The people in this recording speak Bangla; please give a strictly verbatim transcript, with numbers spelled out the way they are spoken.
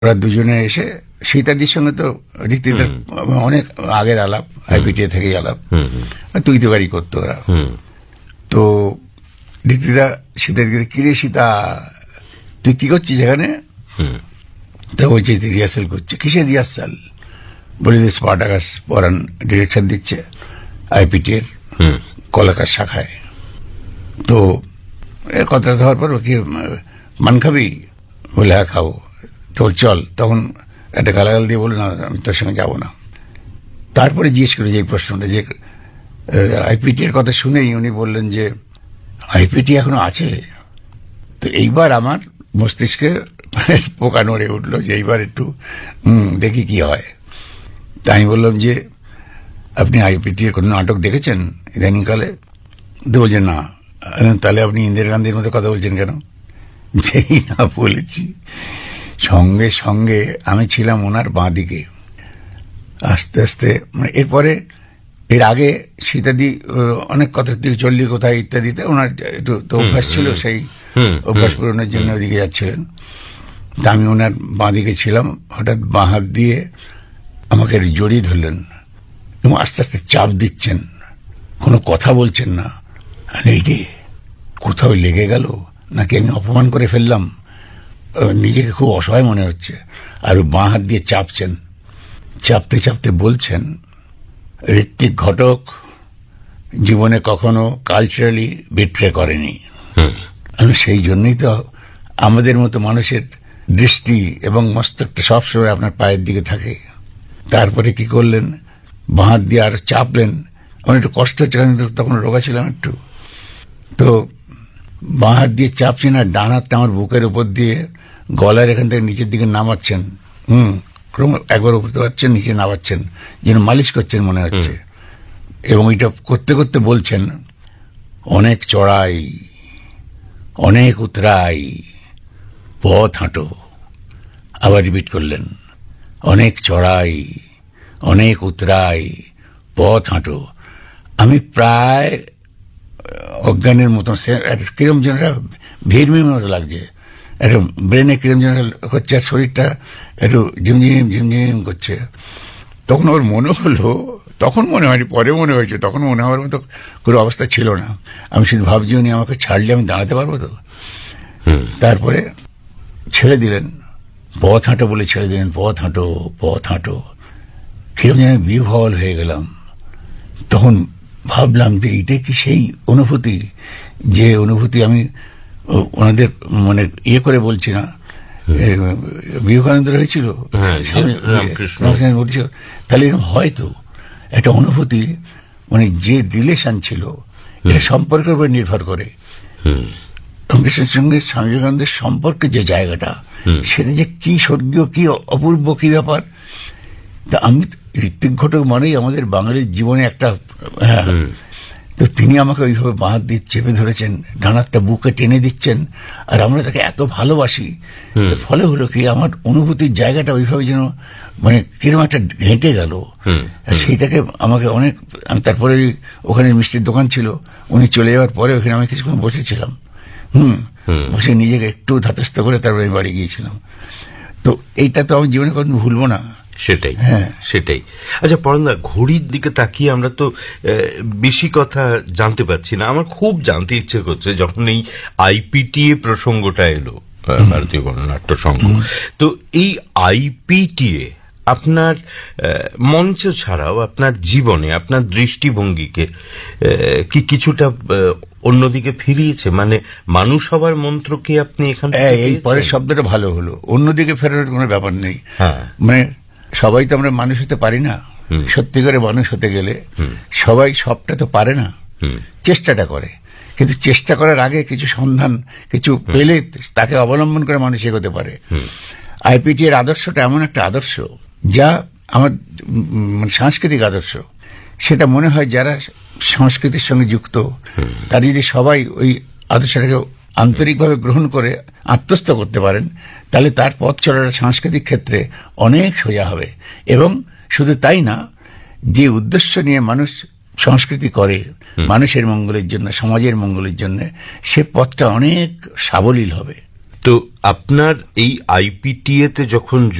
ওরা দুজনে এসে সীতাদির সঙ্গে তো ঋত্বিকদার অনেক আগের আলাপ, আইপিটিএ থেকেই আলাপ, তুই তো গাড়ি করতো ওরা। তো ঋত্বিকদা সীতাদিকে, কিরে সীতা তুই কি করছিস এখানে? তা বলছে রিহার্সাল করছে। কিসের রিহার্সাল? বলে যে স্পার্টাকাস পরান ডিরেকশন দিচ্ছে আইপিটিএর কলাকার শাখায়। তো কথা হওয়ার পর কি মান খাবি? বলে হ্যাঁ খাবো। তো চল। তখন একটা গালাগাল দিয়ে বলে না আমি তোর সঙ্গে যাবো না। তারপরে জিজ্ঞেস করে যে এই প্রশ্নটা, যে আইপিটি এর কথা শুনেই উনি বললেন যে আইপিটি এখনো আছে। তো এইবার আমার মস্তিষ্কে পোকা নড়ে উঠলো যে এইবার একটু হম দেখি কি হয়। তাই আমি বললাম যে আপনি আইপিটি এর কোনো নাটক দেখেছেন ইদানিংকালে? তো বলছে না। তাহলে আপনি ইন্দিরা গান্ধীর মতো কথা বলছেন কেন? যেই না বলেছি সঙ্গে সঙ্গে আমি ছিলাম ওনার বাঁ দিকে। আস্তে আস্তে মানে এরপরে এর আগে সীতাদি অনেক কথা চল্লি কোথায় ইত্যাদিতে ওনার একটু তো অভ্যাস ছিল, সেই অভ্যাস পূরণের জন্য ওদিকে যাচ্ছিলেন। তা আমি ওনার বাঁ দিকে ছিলাম। হঠাৎ বাঁ হাত দিয়ে আমাকে জড়িয়ে ধরলেন এবং আস্তে আস্তে চাপ দিচ্ছেন, কোনো কথা বলছেন না। এই যে কোথাও লেগে গেল নাকি আমি অপমান করে ফেললাম, নিজেকে খুব অসহায় মনে হচ্ছে। আর বাঁ হাত দিয়ে চাপছেন, চাপতে চাপতে বলছেন ঋত্বিক ঘটক জীবনে কখনো কালচারালি বিট্রে করেনি। সেই জন্যই তো আমাদের মতো মানুষের দৃষ্টি এবং মস্তকটা সবসময় আপনার পায়ের দিকে থাকে। তারপরে কি করলেন, বাঁ হাত দিয়ে আর চাপলেন। আমার একটু কষ্ট হচ্ছে, কারণ তখন রোগা ছিলাম একটু। তো বাঁ হাত দিয়ে চাপছেন আর ডান হাতটা আমার বুকের উপর দিয়ে গলার এখান থেকে নিচের দিকে নামাচ্ছেন। হুম ক্রম একবার উপর পাচ্ছেন, নিচে নামাচ্ছেন, যেন মালিশ করছেন মনে হচ্ছে। এবং এটা করতে করতে বলছেন অনেক চড়াই অনেক উতরাই পথ হাঁটো। আবার রিপিট করলেন অনেক চড়াই অনেক উতরাই পথ হাঁটো। আমি প্রায় অজ্ঞানের মতন, কিরম যেন ভিড়মির মতো লাগছে, একটা ব্রেনে কিরম যেন করছে, আর শরীরটা একটু ঝিমঝিম ঝিমঝিম করছে। তখন ওর মনে হলো, তখন মনে হয়নি, পরে মনে হয়েছে, তখন মনে হওয়ার মতো কোনো অবস্থা ছিল না। আমি শুধু ভাবছি উনি আমাকে ছাড়লে আমি দাঁড়াতে পারবো তো। তারপরে ছেড়ে দিলেন, পথ হাঁটো বলে ছেড়ে দিলেন, পথ হাঁটো পথ হাঁটো। কিরম যেন বিহ্বল হয়ে গেলাম। তখন ভাবলাম যে এইটাই কি সেই অনুভূতি, যে অনুভূতি আমি ওনাদের মানে ইয়ে করে বলছি না, বিবেকানন্দ হয়েছিল, তাহলে এরকম হয়তো একটা অনুভূতি, মানে যে রিলেশন ছিল এটা সম্পর্কের উপর নির্ভর করে। রামকৃষ্ণের সঙ্গে স্বামী বিবেকানন্দের সম্পর্কে যে জায়গাটা, সেটা যে কি স্বর্গীয়, কি অপূর্ব, কি ব্যাপার। তা আমি ঋত্বিক ঘটক মানেই আমাদের বাঙালির জীবনে একটা, হ্যাঁ। তো তিনি আমাকে ওইভাবে বাঁ হাত দিয়ে চেপে ধরেছেন, ডানারটা বুকে টেনে দিচ্ছেন, আর আমরা তাকে এত ভালোবাসি। ফলে হলো কি আমার অনুভূতির জায়গাটা ওইভাবে যেন মানে কিরকম একটা ঘেঁটে গেল। সেইটাকে আমাকে অনেক, আমি তারপরে ওখানে মিষ্টির দোকান ছিল, উনি চলে যাওয়ার পরে ওখানে আমি কিছুক্ষণ বসেছিলাম। হুম বসে নিজেকে একটু ধাতস্থ করে তারপরে আমি বাড়ি গিয়েছিলাম। তো এইটা তো আমি জীবনে কখনো ভুলবো না। সেটাই, সেটাই। আচ্ছা পরমদা, ঘড়ির দিকে তাকিয়ে আমরা তো বেশি কথা জানতে পারছি না। আমার খুব জানতে ইচ্ছে করছে, যখন এই আইপিটিএ প্রসঙ্গটা এলো, ভারতীয় গণনাট্য সংঘ, তো এই আইপিটিএ আপনার মঞ্চ ছাড়াও আপনার জীবনে, আপনার দৃষ্টিভঙ্গিকে কি কিছুটা অন্যদিকে ফিরিয়েছে? মানে মানুষ হবার মন্ত্র কি আপনি এখান থেকে? এই পরের শব্দটা ভালো হলো, অন্যদিকে ফেরার কোনো ব্যাপার নেই। মানে সবাই তো আমরা মানুষ হতে পারি না। সত্যি করে মানুষ হতে গেলে সবাই সবটা তো পারে না, চেষ্টাটা করে। কিন্তু চেষ্টা করার আগে কিছু সন্ধান, কিছু পেলে তাকে অবলম্বন করে মানুষ এগোতে পারে। আইপিটি এর আদর্শটা এমন একটা আদর্শ যা আমার মানে সাংস্কৃতিক আদর্শ। সেটা মনে হয় যারা সংস্কৃতির সঙ্গে যুক্ত, তারা যদি সবাই ওই আদর্শটাকে আন্তরিকভাবে গ্রহণ করে আত্মস্থ করতে পারেন, তাহলে তার পথ চলার সাংস্কৃতিক ক্ষেত্রে অনেক সোজা হবে। এবং শুধু তাই না, যে উদ্দেশ্য নিয়ে মানুষ সংস্কৃতি করে, মানুষের মঙ্গলের জন্য, সমাজের মঙ্গলের জন্য, সে পথটা অনেক সাবলীল হবে। তো আপনার এই আইপিটিএ তে যখন